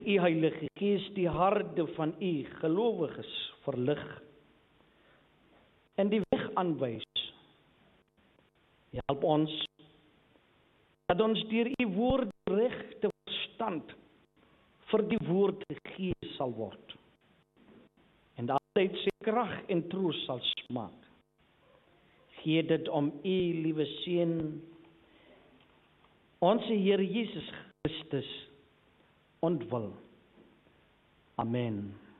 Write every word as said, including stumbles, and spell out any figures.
U Heilige Gees die harte van u gelowiges verlig en die weg aanwys. Help ons dat ons deur u woord regte verstand vir die woord gegee sal word en altyd sy krag en troos sal smaak. Gee dit om u liewe seun, ons Here Jesus Christus ontwil. Amen.